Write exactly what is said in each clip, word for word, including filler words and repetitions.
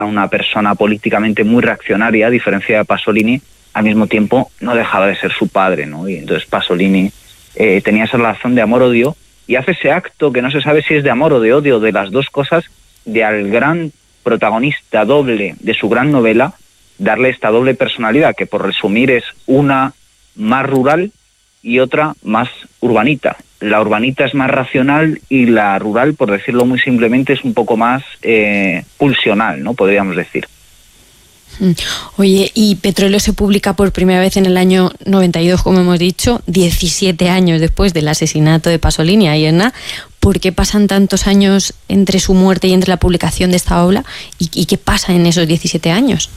una persona políticamente muy reaccionaria, a diferencia de Pasolini, al mismo tiempo no dejaba de ser su padre, ¿no? Y entonces Pasolini eh, tenía esa relación de amor-odio y hace ese acto que no se sabe si es de amor o de odio, de las dos cosas, de al gran protagonista doble de su gran novela, darle esta doble personalidad, que por resumir es una más rural y otra más urbanita. La urbanita es más racional y la rural, por decirlo muy simplemente, es un poco más eh, pulsional, ¿no? Podríamos decir. Oye, y Petróleo se publica por primera vez en el año noventa y dos, como hemos dicho, diecisiete años después del asesinato de Pasolini. Aierna, ¿por qué pasan tantos años entre su muerte y entre la publicación de esta obra? ¿Y, y qué pasa en esos diecisiete años?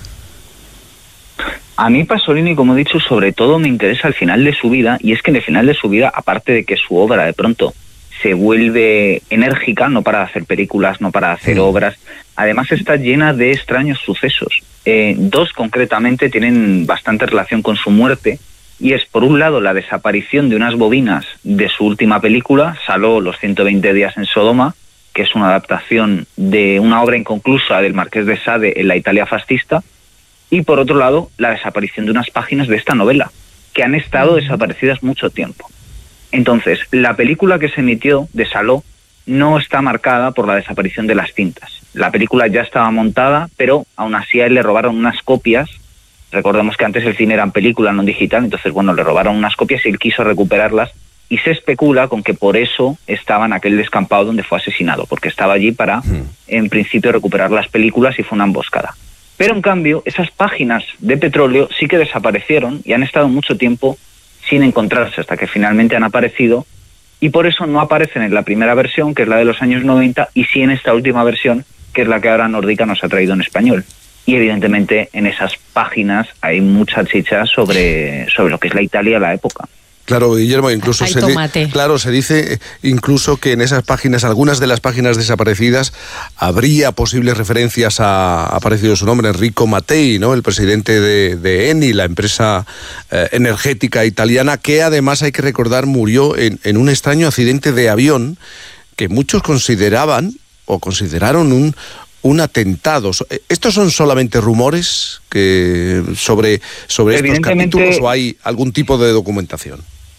A mí Pasolini, como he dicho, sobre todo me interesa el final de su vida, y es que en el final de su vida, aparte de que su obra de pronto se vuelve enérgica, no para hacer películas, no para hacer obras, además está llena de extraños sucesos. Eh, dos concretamente tienen bastante relación con su muerte, y es por un lado la desaparición de unas bobinas de su última película, Saló, los ciento veinte días en Sodoma, que es una adaptación de una obra inconclusa del Marqués de Sade en la Italia fascista, y por otro lado la desaparición de unas páginas de esta novela, que han estado desaparecidas mucho tiempo. Entonces, la película que se emitió de Saló no está marcada por la desaparición de las cintas. La película ya estaba montada, pero aún así a él le robaron unas copias. Recordemos que antes el cine era en película, no en digital, entonces bueno, le robaron unas copias y él quiso recuperarlas, y se especula con que por eso estaba en aquel descampado donde fue asesinado, porque estaba allí para, en principio, recuperar las películas, y fue una emboscada. Pero en cambio, esas páginas de Petróleo sí que desaparecieron y han estado mucho tiempo sin encontrarse, hasta que finalmente han aparecido, y por eso no aparecen en la primera versión, que es la de los años noventa, y sí en esta última versión, que es la que ahora Nórdica nos ha traído en español. Y evidentemente en esas páginas hay mucha chicha sobre, sobre lo que es la Italia de la época. Claro, Guillermo, incluso Hay se, tomate. di- claro, se dice incluso que en esas páginas, algunas de las páginas desaparecidas, habría posibles referencias a, ha aparecido su nombre, Enrico Mattei, ¿no? El presidente de, de Eni, la empresa eh, energética italiana, que además, hay que recordar, murió en, en un extraño accidente de avión que muchos consideraban o consideraron un un atentado. ¿Estos son solamente rumores que sobre, sobre estos capítulos, o hay algún tipo de documentación?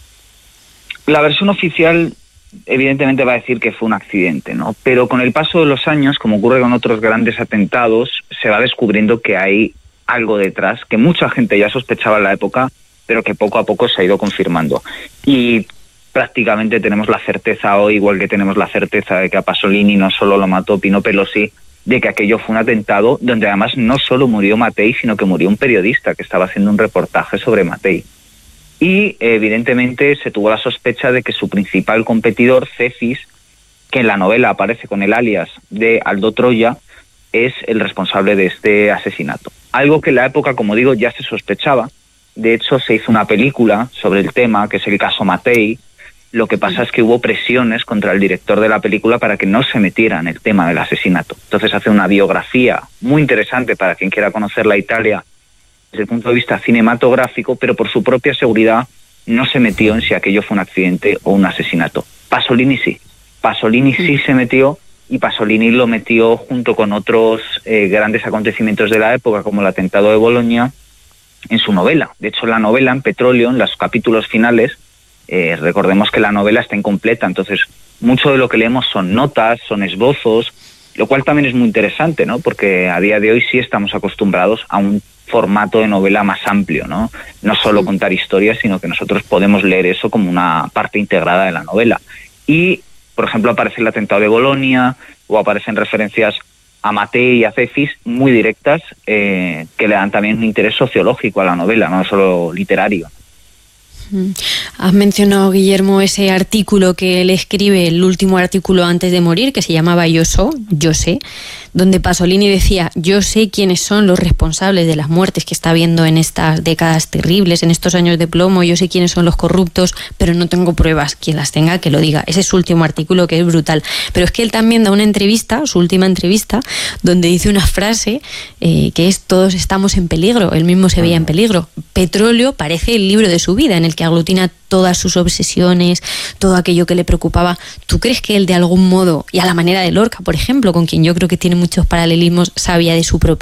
La versión oficial evidentemente va a decir que fue un accidente, ¿no? Pero con el paso de los años, como ocurre con otros grandes atentados, se va descubriendo que hay algo detrás, que mucha gente ya sospechaba en la época, pero que poco a poco se ha ido confirmando. Y prácticamente tenemos la certeza hoy, igual que tenemos la certeza de que a Pasolini no solo lo mató Pino Pelosi, de que aquello fue un atentado donde además no solo murió Mattei, sino que murió un periodista que estaba haciendo un reportaje sobre Mattei. Y evidentemente se tuvo la sospecha de que su principal competidor, Cefis, que en la novela aparece con el alias de Aldo Troya, es el responsable de este asesinato. Algo que en la época, como digo, ya se sospechaba. De hecho, se hizo una película sobre el tema, que es el caso Mattei. Lo que pasa es que hubo presiones contra el director de la película para que no se metiera en el tema del asesinato. Entonces hace una biografía muy interesante para quien quiera conocer la Italia desde el punto de vista cinematográfico, pero por su propia seguridad no se metió en si aquello fue un accidente o un asesinato. Pasolini sí. Pasolini sí se metió, y Pasolini lo metió junto con otros eh, grandes acontecimientos de la época, como el atentado de Bolonia, en su novela. De hecho, la novela, en Petróleo, en los capítulos finales, Eh, recordemos que la novela está incompleta, entonces mucho de lo que leemos son notas, son esbozos, lo cual también es muy interesante, ¿no? Porque a día de hoy sí estamos acostumbrados a un formato de novela más amplio, ¿no? No solo contar historias, sino que nosotros podemos leer eso como una parte integrada de la novela. Y, por ejemplo, aparece el atentado de Bolonia, o aparecen referencias a Mattei y a Cefis muy directas, eh, que le dan también un interés sociológico a la novela, no solo literario. Has mencionado, Guillermo, ese artículo que él escribe, el último artículo antes de morir, que se llamaba Yo so, yo sé, donde Pasolini decía: yo sé quiénes son los responsables de las muertes que está habiendo en estas décadas terribles, en estos años de plomo, yo sé quiénes son los corruptos, pero no tengo pruebas. Quien las tenga, que lo diga. Ese es su último artículo, que es brutal. Pero es que él también da una entrevista, su última entrevista, donde dice una frase eh, que es: todos estamos en peligro. Él mismo se veía en peligro. Petróleo parece el libro de su vida, en el que aglutina todas sus obsesiones, todo aquello que le preocupaba. ¿Tú crees que él, de algún modo, y a la manera de Lorca, por ejemplo, con quien yo creo que tiene muchos paralelismos, sabía de su propia